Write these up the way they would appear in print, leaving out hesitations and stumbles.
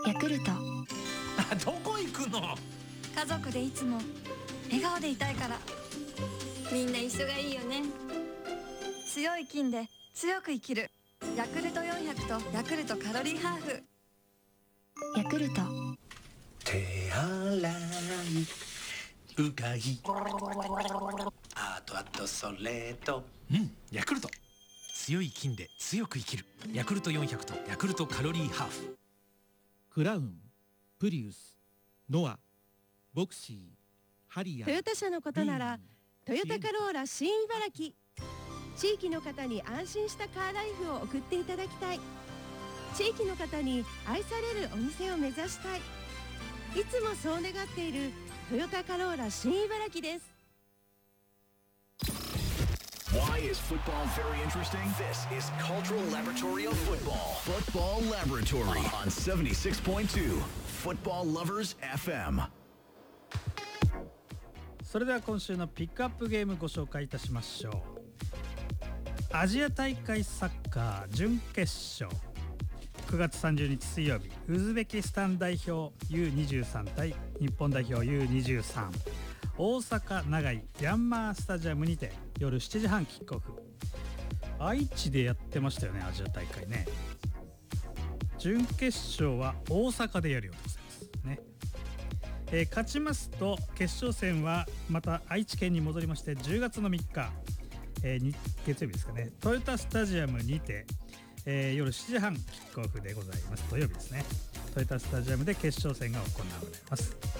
ヤクルト。 どこ行くの？ 家族でいつも笑顔でいたいから。みんな一緒がいいよね。強い菌で強く生きるヤクルト400とヤクルトカロリーハーフ。ヤクルト。 手洗いうがい、あとそれと、ヤクルト。強い菌で強く生きるヤクルト400とヤクルトカロリーハーフ。 クラウン、プリウス、ノア、ボクシー、ハリアー。 トヨタ車のことならトヨタカローラ新茨城。地域の方に安心したカーライフを送っていただきたい。地域の方に愛されるお店を目指したい。いつもそう願っているトヨタカローラ新茨城です。 Why is football very interesting? This is Cultural Laboratory of Football. Football Laboratory on 76.2 Football Lovers FM. それでは今週のピックアップゲームご紹介いたしましょう。アジア大会サッカー準決勝、9月30日水曜日、ウズベキスタン代表 U23 対日本代表 U23、 大阪長居ヤンマースタジアムにて夜7時半キックオフ。愛知でやってましたよね、アジア大会ね。準決勝は大阪でやるようでございますね。勝ちますと決勝戦はまた愛知県に戻りまして、10月の3日、月曜日ですかね、トヨタスタジアムにて、夜7時半キックオフでございます。土曜日ですね。トヨタスタジアムで決勝戦が行われます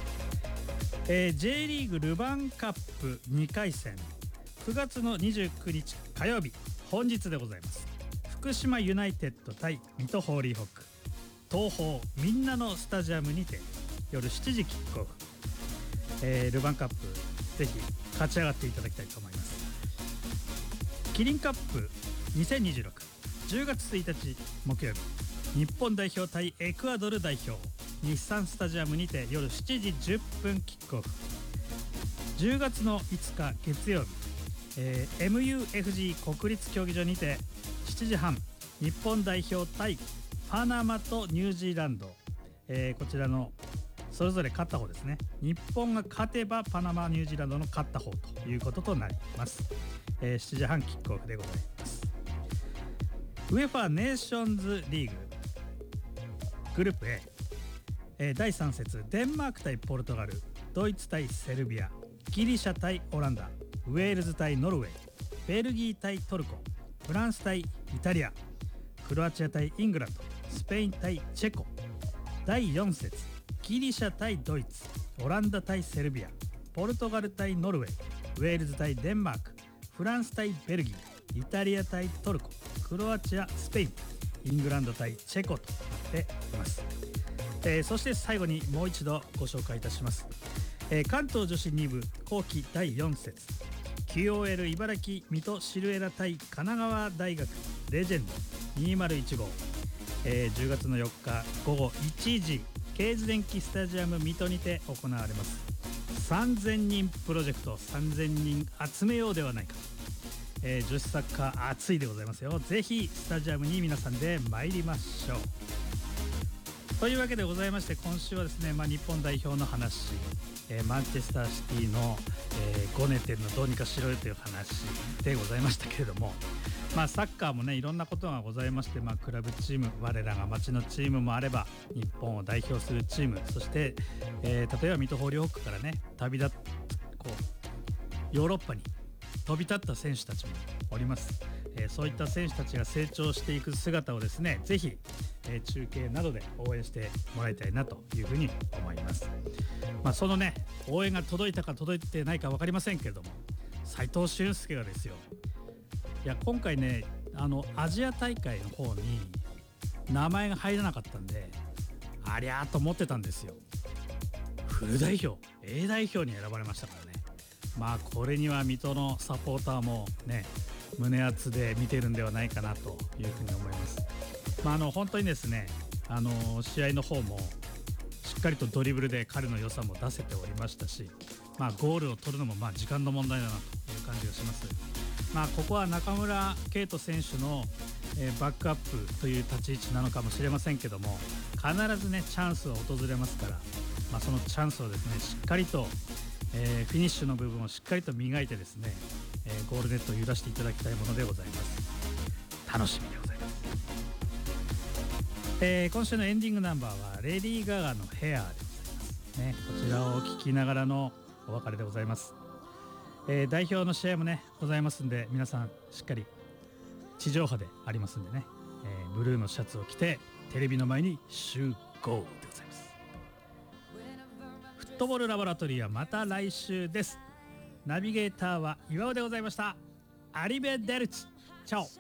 。J リーグルヴァンカップ2回戦、9月の29日火曜日、本日でございます。福島ユナイテッド対水戸ホーリーホック、東宝みんなのスタジアムにて夜7時キックオフ。ルヴァンカップぜひ勝ち上がっていただきたいと思います。キリンカップ2026、10月1日木曜日、日本代表対エクアドル代表、日産スタジアムにて夜7時10分キックオフ。10月の5日月曜日、MUFG 国立競技場にて7時半、日本代表対パナマとニュージーランド、こちらのそれぞれ勝った方ですね。日本が勝てばパナマニュージーランドの勝った方ということとなります。7時半キックオフでございます。ウェファネーションズリーググループ A、第3節、デンマーク対ポルトガル、ドイツ対セルビア、ギリシャ対オランダ、ウェールズ対ノルウェー、ベルギー対トルコ、フランス対イタリア、クロアチア対イングランド、スペイン対チェコ。第4節、ギリシャ対ドイツ、オランダ対セルビア、ポルトガル対ノルウェー、ウェールズ対デンマーク、フランス対ベルギー、イタリア対トルコ、クロアチア、スペイン、イングランド対チェコとなっています。そして最後にもう一度ご紹介いたします。関東女子2部後期第4節、 QOL 茨城水戸シルエラ対神奈川大学レジェンド2015、10月の4日午後1時、ケーズ電機スタジアム水戸にて行われます。3000人プロジェクト、3000人集めようではないか。女子サッカー熱いでございますよ。ぜひスタジアムに皆さんで参りましょう。というわけでございまして、今週はですね、日本代表の話、マンチェスターシティの、ごねてるのどうにかしろよという話でございましたけれども、サッカーもね、いろんなことがございまして、クラブチーム、我らが町のチームもあれば、日本を代表するチーム、そして、例えば水戸ホーリーホックからね、ヨーロッパに飛び立った選手たちもおります。そういった選手たちが成長していく姿をですね、ぜひ、中継などで応援してもらいたいなというふうに思います。そのね、応援が届いたか届いてないか分かりませんけれども、斉藤俊介がですよ、今回ね、アジア大会の方に名前が入らなかったんで、ありゃーと思ってたんですよ。フル代表 A 代表に選ばれましたからね。これには水戸のサポーターもね、胸熱で見てるんではないかなというふうに思います。本当にですね、試合の方もしっかりとドリブルで彼の良さも出せておりましたし、ゴールを取るのも時間の問題だなという感じがします。ここは中村敬斗選手の、 バックアップという立ち位置なのかもしれませんけども、必ずねチャンスは訪れますから、そのチャンスをですねしっかりと、フィニッシュの部分をしっかりと磨いてですね、ゴールネットを揺らしていただきたいものでございます。楽しみでございます。今週のエンディングナンバーはレディー・ガガのヘアでございますね。こちらを聴きながらのお別れでございます。代表の試合もねございますんで、皆さんしっかり地上波でありますんでね、ブルーのシャツを着てテレビの前に集合でございます。フットボールラボラトリーはまた来週です。ナビゲーターは岩尾でございました。アリベデルチ、チャオ。